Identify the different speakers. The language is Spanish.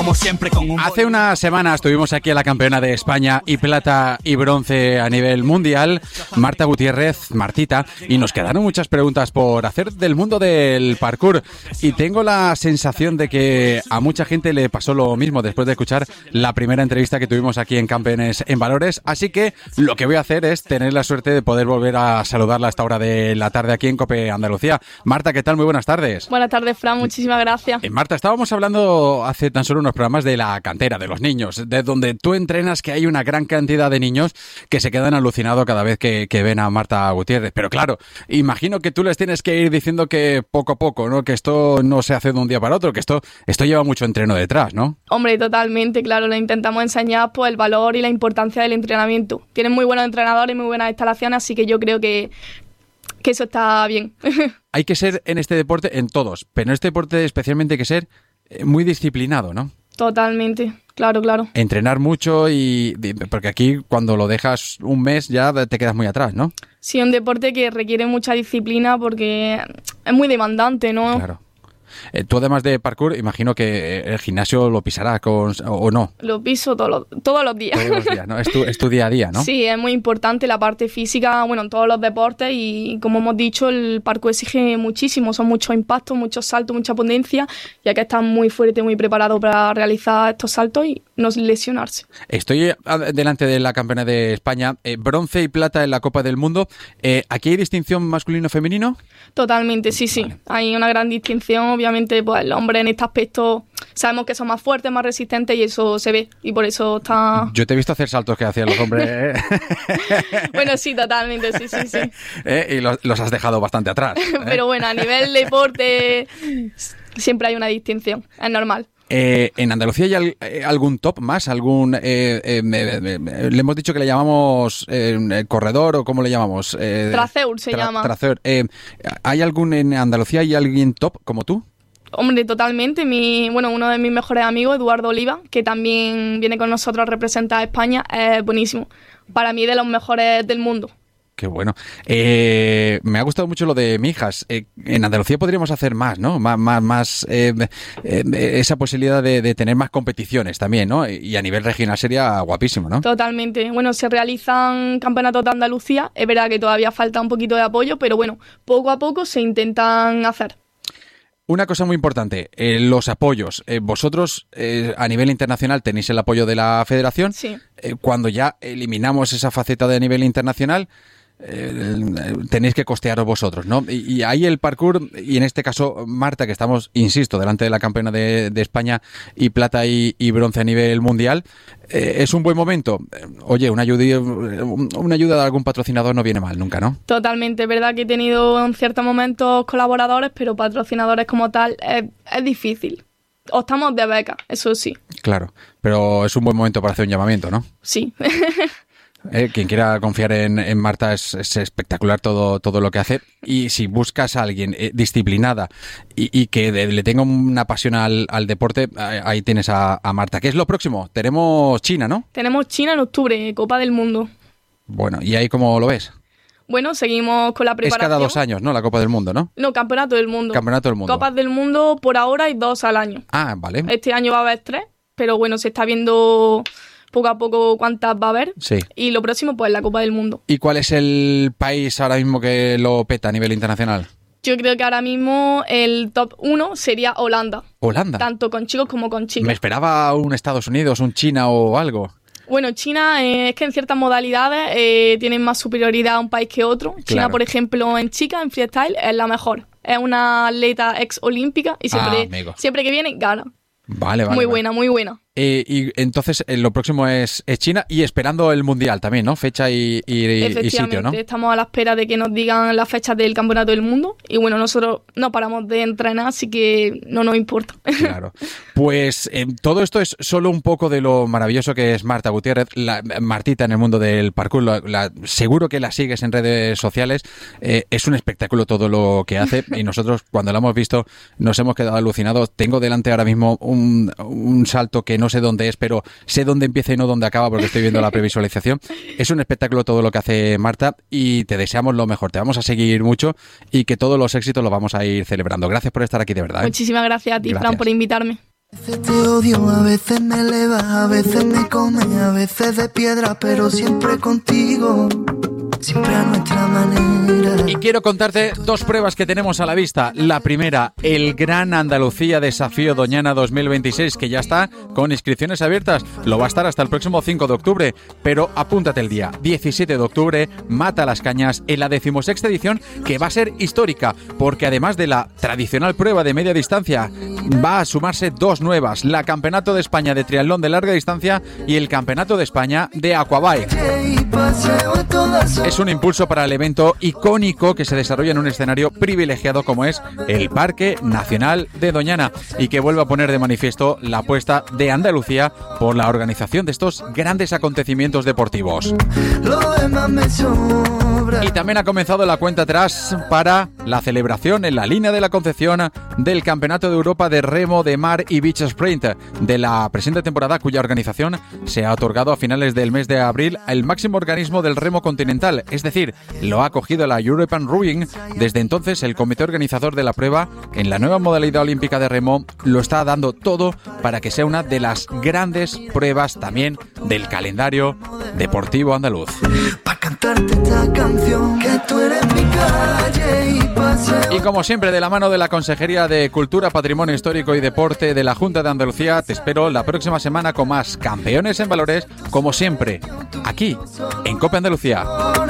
Speaker 1: Como siempre con
Speaker 2: Hace unas semanas tuvimos aquí a la campeona de España y plata y bronce a nivel mundial, Marta Gutiérrez, Martita, y nos quedaron muchas preguntas por hacer del mundo del parkour. Y tengo la sensación de que a mucha gente le pasó lo mismo después de escuchar la primera entrevista que tuvimos aquí en Campeones en Valores. Así que lo que voy a hacer es tener la suerte de poder volver a saludarla a esta hora de la tarde aquí en COPE Andalucía. Marta, ¿qué tal? Muy buenas tardes.
Speaker 3: Buenas tardes, Fran. Muchísimas gracias.
Speaker 2: Marta, estábamos hablando hace tan solo unos programas de la cantera, de los niños, de donde tú entrenas, que hay una gran cantidad de niños que se quedan alucinados cada vez que ven a Marta Gutiérrez. Pero claro, imagino que tú les tienes que ir diciendo que poco a poco, ¿no? Que esto no se hace de un día para otro, que esto lleva mucho entreno detrás, ¿no?
Speaker 3: Hombre, totalmente, claro. Le intentamos enseñar pues el valor y la importancia del entrenamiento. Tienen muy buenos entrenadores, muy buenas instalaciones, así que yo creo que eso está bien.
Speaker 2: Hay que ser en este deporte, en todos, pero en este deporte especialmente hay que ser muy disciplinado, ¿no?
Speaker 3: Totalmente, claro.
Speaker 2: Entrenar mucho porque aquí cuando lo dejas un mes ya te quedas muy atrás, ¿no?
Speaker 3: Sí, un deporte que requiere mucha disciplina porque es muy demandante, ¿no?
Speaker 2: Claro. Tú además de parkour, imagino que el gimnasio lo pisarás o no.
Speaker 3: Lo piso todos los días.
Speaker 2: Todos los días, ¿no? Es tu día a día, ¿no?
Speaker 3: Sí, es muy importante la parte física, bueno, en todos los deportes y como hemos dicho, el parkour exige muchísimo, son muchos impactos, muchos saltos, mucha potencia, ya que estás muy fuerte, muy preparado para realizar estos saltos y no lesionarse.
Speaker 2: Estoy delante de la campeona de España, bronce y plata en la Copa del Mundo. ¿Aquí hay distinción masculino-femenino?
Speaker 3: Totalmente, sí. Vale. Hay una gran distinción. Obviamente, pues el hombre en este aspecto sabemos que son más fuertes, más resistentes y eso se ve. Y por eso está...
Speaker 2: Yo te he visto hacer saltos que hacían los hombres.
Speaker 3: Bueno, sí, totalmente, sí.
Speaker 2: Y los has dejado bastante atrás.
Speaker 3: Pero bueno, a nivel deporte siempre hay una distinción, es normal.
Speaker 2: ¿En Andalucía hay algún top más? Le hemos dicho que le llamamos corredor o ¿cómo le llamamos?
Speaker 3: Traceur se llama.
Speaker 2: Traceur. ¿Hay algún en Andalucía? ¿Hay alguien top como tú?
Speaker 3: Hombre, totalmente. Uno de mis mejores amigos, Eduardo Oliva, que también viene con nosotros a representar a España, es buenísimo. Para mí, de los mejores del mundo.
Speaker 2: Qué bueno. Me ha gustado mucho lo de Mijas. En Andalucía podríamos hacer más, ¿no? Más esa posibilidad de tener más competiciones también, ¿no? Y a nivel regional sería guapísimo, ¿no?
Speaker 3: Totalmente. Bueno, se realizan campeonatos de Andalucía. Es verdad que todavía falta un poquito de apoyo, pero bueno, poco a poco se intentan hacer.
Speaker 2: Una cosa muy importante, los apoyos. Vosotros a nivel internacional tenéis el apoyo de la federación.
Speaker 3: Sí.
Speaker 2: Cuando ya eliminamos esa faceta de nivel internacional, tenéis que costearos vosotros, ¿no? Y ahí el parkour, y en este caso Marta, que estamos, insisto, delante de la campeona de España y plata y bronce a nivel mundial, es un buen momento. Oye, una ayuda de algún patrocinador no viene mal nunca, ¿no?
Speaker 3: Totalmente, es verdad que he tenido en ciertos momentos colaboradores, pero patrocinadores como tal es difícil. Optamos de beca, eso sí.
Speaker 2: Claro, pero es un buen momento para hacer un llamamiento, ¿no?
Speaker 3: Sí.
Speaker 2: Quien quiera confiar en Marta es espectacular todo lo que hace. Y si buscas a alguien disciplinada y que le tenga una pasión al deporte, ahí tienes a Marta. ¿Qué es lo próximo? Tenemos China, ¿no?
Speaker 3: Tenemos China en octubre, Copa del Mundo.
Speaker 2: Bueno, ¿y ahí cómo lo ves?
Speaker 3: Bueno, seguimos con la preparación.
Speaker 2: Es cada 2 años, ¿no? La Copa del Mundo, ¿no?
Speaker 3: No, Campeonato del Mundo.
Speaker 2: Campeonato del Mundo.
Speaker 3: Copas del Mundo por ahora hay 2 al año.
Speaker 2: Ah, vale.
Speaker 3: Este año va a haber 3, pero bueno, se está viendo poco a poco cuántas va a haber.
Speaker 2: Sí.
Speaker 3: Y lo próximo, pues la Copa del Mundo.
Speaker 2: ¿Y cuál es el país ahora mismo que lo peta a nivel internacional?
Speaker 3: Yo creo que ahora mismo el top 1 sería Holanda.
Speaker 2: ¿Holanda?
Speaker 3: Tanto con chicos como con chicas.
Speaker 2: Me esperaba un Estados Unidos, un China o algo.
Speaker 3: Bueno, China es que en ciertas modalidades tienen más superioridad a un país que otro. China,
Speaker 2: Claro.
Speaker 3: por ejemplo, en chicas, en freestyle, es la mejor. Es una atleta ex-olímpica y siempre que viene, gana.
Speaker 2: Vale.
Speaker 3: Muy buena, muy buena.
Speaker 2: Y entonces lo próximo es China y esperando el Mundial también, ¿no? Fecha y sitio, ¿no?
Speaker 3: Estamos a la espera de que nos digan las fechas del Campeonato del Mundo y bueno, nosotros no paramos de entrenar, así que no nos importa.
Speaker 2: Claro. Pues todo esto es solo un poco de lo maravilloso que es Marta Gutiérrez, Martita en el mundo del parkour. Seguro que la sigues en redes sociales. Es un espectáculo todo lo que hace y nosotros cuando la hemos visto nos hemos quedado alucinados. Tengo delante ahora mismo un salto que no sé dónde es, pero sé dónde empieza y no dónde acaba porque estoy viendo la previsualización. Es un espectáculo todo lo que hace Marta y te deseamos lo mejor. Te vamos a seguir mucho y que todos los éxitos los vamos a ir celebrando. Gracias por estar aquí, de verdad.
Speaker 3: Muchísimas gracias a ti, Fran, por invitarme.
Speaker 1: A veces te odio, a veces me elevas, a veces me comes, a veces de piedra, pero siempre contigo, siempre a nuestra manera.
Speaker 2: Y quiero contarte dos pruebas que tenemos a la vista. La primera, el Gran Andalucía Desafío Doñana 2026, que ya está con inscripciones abiertas. Lo va a estar hasta el próximo 5 de octubre, pero apúntate el día 17 de octubre, Mata las Cañas, en la 16ª edición, que va a ser histórica, porque además de la tradicional prueba de media distancia, va a sumarse dos nuevas, la Campeonato de España de Triatlón de Larga Distancia y el Campeonato de España de Aquabike. Es un impulso para el evento icónico que se desarrolla en un escenario privilegiado como es el Parque Nacional de Doñana y que vuelve a poner de manifiesto la apuesta de Andalucía por la organización de estos grandes acontecimientos deportivos. Y también ha comenzado la cuenta atrás para la celebración en la línea de la Concepción del Campeonato de Europa de Remo de Mar y Beach Sprint de la presente temporada, cuya organización se ha otorgado a finales del mes de abril al máximo organismo del remo continental, es decir, lo ha acogido la European Rowing. Desde entonces, el comité organizador de la prueba, en la nueva modalidad olímpica de remo, lo está dando todo para que sea una de las grandes pruebas también del calendario deportivo andaluz.
Speaker 1: Pa' cantarte esta canción, que tú eres mi calle y paseo.
Speaker 2: Y como siempre, de la mano de la Consejería de Cultura, Patrimonio Histórico y Deporte de la Junta de Andalucía, te espero la próxima semana con más Campeones en Valores, como siempre, aquí, en COPE Andalucía.